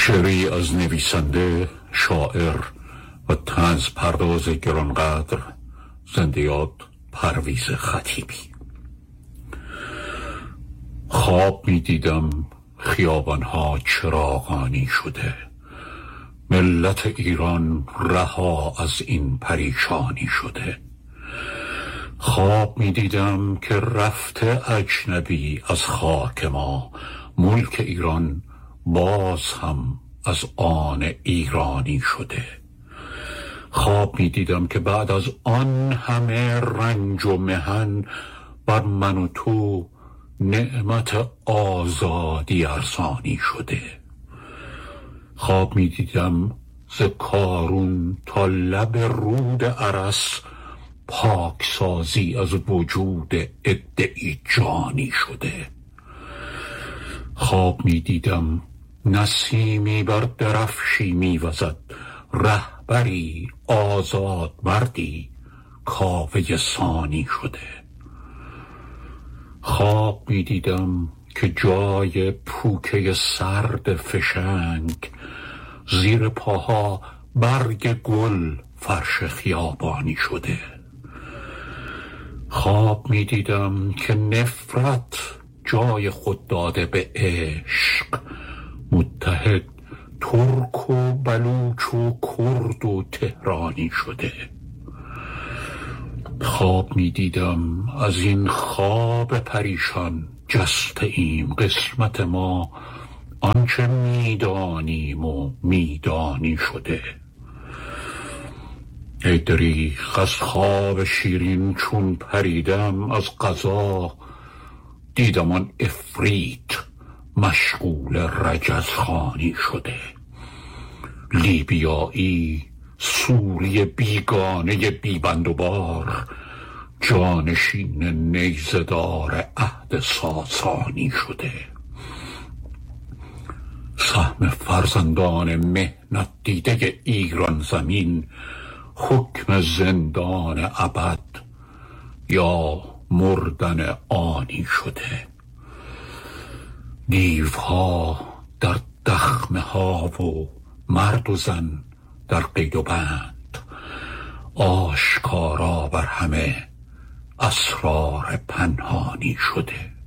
شعری از نویسنده، شاعر و طنز پرداز گرانقدر زنده یاد پرویز خطیبی. خواب می دیدم خیابانها چراغانی شده، ملت ایران رها از این پریشانی شده. خواب می دیدم که رفته اجنبی از خاک ما، ملک ایران باز هم از آن ایرانی شده. خواب می دیدم که بعد از آن همه رنج و محن بر من و تو نعمت آزادی ارزانی شده. خواب می دیدم ز کارون تا لب رود ارس پاکسازی از وجود ادعی جانی شده. خواب می دیدم نسیمی بر درفشی می وزد، رهبری آزاد مردی کاوه ثانی شده. خواب می دیدم که جای پوکه سرد فشنگ، زیر پاها برگ گل فرش خیابانی شده. خواب می دیدم که نفرت جای خود داده به عشق، متحد ترک و بلوچ و کرد و تهرانی شده. خواب می دیدم از این خواب پریشان جسته ایم، قسمت ما آنچه می دانیم و می دانی شده. ای دریغ از خواب شیرین چون پریدم، از قضا دیدم آن عفریت مشغول رجزخوانی شده. لیبیایی سوری بیگانه بیبند و بار، جانشین نیزدار عهد ساسانی شده. سهم فرزندان مهنت دیده ایران زمین، حکم زندان ابد یا مردن آنی شده. دیوها در دخمه ها و مرد و زن در قید و بند، آشکارا بر همه اسرار پنهانی شده.